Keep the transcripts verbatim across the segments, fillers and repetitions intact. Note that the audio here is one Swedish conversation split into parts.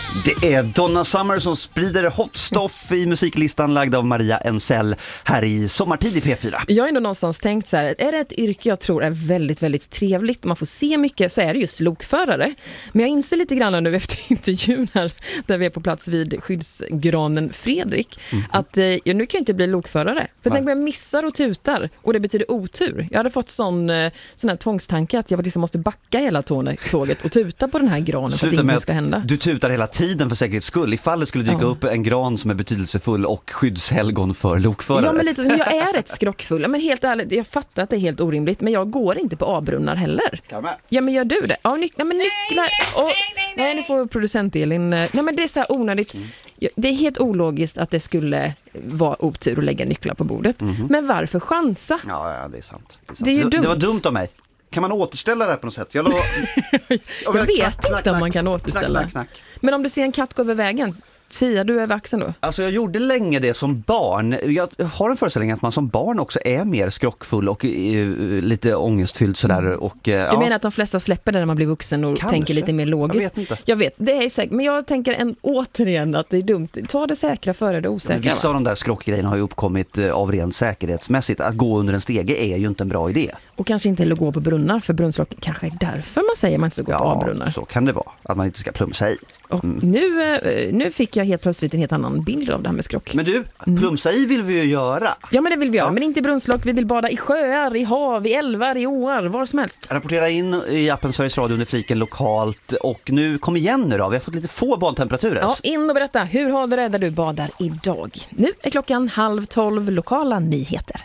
Det är Donna Summer som sprider hot stuff i musiklistan lagd av Maria Ensell här i Sommartid i P fyra. Jag har ändå någonstans tänkt så här, är det ett yrke jag tror är väldigt, väldigt trevligt, man får se mycket, så är det just lokförare. Men jag inser lite grann nu efter intervjun här, där vi är på plats vid skyddsgranen Fredrik, mm. att eh, jag nu kan jag inte bli lokförare. För tänk om jag missar och tutar, och det betyder otur. Jag hade fått sån, eh, sån här tvångstanke att jag liksom måste backa hela tåget och tuta på den här granen. Sluta för att inget ska hända. Du tutar hela tiden för säkerhets skull. Ifall det skulle dyka ja. upp en gran som är betydelsefull och skyddshelgon för lokförare. Ja, men lite, jag är rätt skrockfull. Men helt ärligt, jag fattar att det är helt orimligt. Men jag går inte på A-brunnar heller. Ja, men gör du det? Ja, nyc- nej, men nycklar. Och, nej, nu får producent Elin. Nej, men det är så här onödigt. Mm. Det är helt ologiskt att det skulle vara otur att lägga nycklar på bordet. Mm-hmm. Men varför chansa? Ja, ja, det är sant. Det, är sant. Det, är ju det, dumt. det var dumt av mig. Kan man återställa det här på något sätt? Jag, lo- jag, jag vet knack, inte knack, om man kan återställa. Knack, knack, knack. Men om du ser en katt gå över vägen, Fia, du är vuxen då? Alltså jag gjorde länge det som barn. Jag har en föreställning att man som barn också är mer skrockfull och uh, lite ångestfylld sådär. Och, uh, du ja. menar att de flesta släpper det när man blir vuxen och Kanske. tänker lite mer logiskt? Jag vet inte. Jag vet, det är säkert. Men jag tänker en, återigen att det är dumt. Ta det säkra före det osäkra. Men vissa va? av de där skrockgrejerna har ju uppkommit uh, av rent säkerhetsmässigt. Att gå under en stege är ju inte en bra idé. Och kanske inte gå på brunnar, för brunnslock kanske är därför man säger att man inte ska gå ja, på A-brunnar. Så kan det vara, att man inte ska plumsa i. Och mm. nu, nu fick jag helt plötsligt en helt annan bild av det här med skrock. Men du, plumsa i vill vi ju göra. Ja, men det vill vi göra, ja. men inte i brunnslock. Vi vill bada i sjöar, i hav, i älvar, i åar, var som helst. Rapportera in i appen Sveriges Radio under fliken lokalt. Och nu, kom igen nu då, vi har fått lite få badtemperaturer. Ja, in och berätta, hur har du det där du badar idag? Nu är klockan halv tolv, lokala nyheter.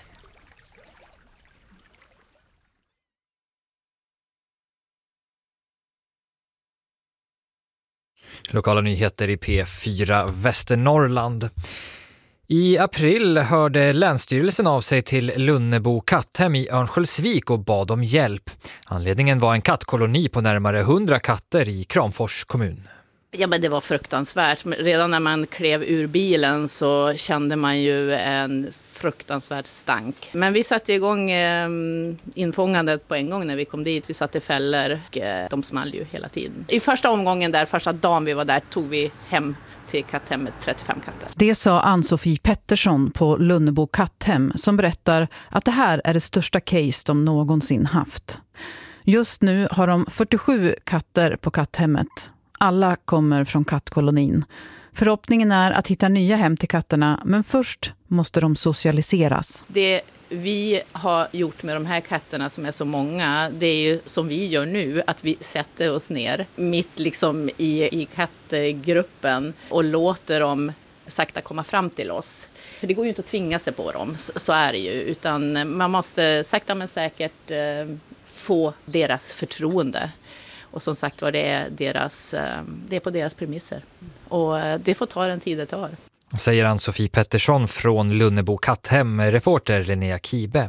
Lokala nyheter i P fyra Västernorrland. I april hörde Länsstyrelsen av sig till Lunnebo katthem i Örnsköldsvik och bad om hjälp. Anledningen var en kattkoloni på närmare hundra katter i Kramfors kommun. Ja, men det var fruktansvärt. Redan när man klev ur bilen så kände man ju en fruktansvärd stank. Men vi satte igång eh, infångandet på en gång när vi kom dit. Vi satte fällor och eh, de small ju hela tiden. I första omgången där, första dagen vi var där, tog vi hem till katthemmet trettiofem katter. Det sa Ann-Sofie Pettersson på Lunnebo katthem som berättar att det här är det största case de någonsin haft. Just nu har de fyrtiosju katter på katthemmet. Alla kommer från kattkolonin. Förhoppningen är att hitta nya hem till katterna, men först måste de socialiseras. Det vi har gjort med de här katterna som är så många, det är ju som vi gör nu, att vi sätter oss ner mitt liksom i, i kattgruppen och låter dem sakta komma fram till oss. För det går ju inte att tvinga sig på dem, så, så är det ju, utan man måste sakta men säkert eh, få deras förtroende. Och som sagt var, det är, deras, det är på deras premisser. Och det får ta den tid det tar. Säger Ann-Sofie Pettersson från Lunnebo katthem, reporter Linnea Kibe.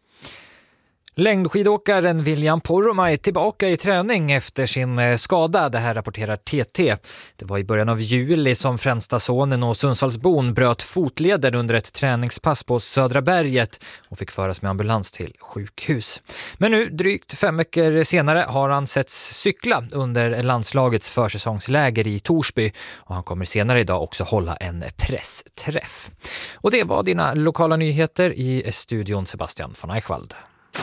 Längdskidåkaren William Poromaa är tillbaka i träning efter sin skada. Det här rapporterar T T. Det var i början av juli som Fränstasonen och Sundsvallsbon bröt fotleden under ett träningspass på Södra berget och fick föras med ambulans till sjukhus. Men nu, drygt fem veckor senare, har han setts cykla under landslagets försäsongsläger i Torsby. Och han kommer senare idag också hålla en pressträff. Och det var dina lokala nyheter i studion, Sebastian von Eichwald.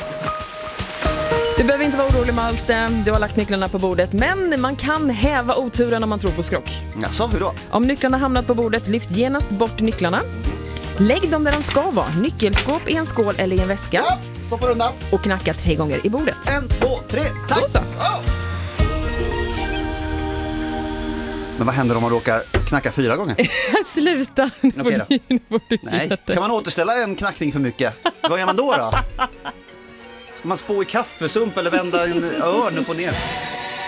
Du behöver inte vara orolig, Malte. Du har lagt nycklarna på bordet. Men man kan häva oturen om man tror på skrock. Jaså, hur då? Om nycklarna hamnat på bordet, lyft genast bort nycklarna. Lägg dem där de ska vara. Nyckelskåp i en skål eller i en väska. Ja, stoppa undan. Och knacka tre gånger i bordet. En, två, tre, tack! Då så. Oh. Men vad händer om man råkar knacka fyra gånger? Sluta. Okej då. Nu får du Nej, kan man återställa en knackning för mycket? Vad gör man då då? Ska man spå i kaffesump eller vända en örn upp och ner?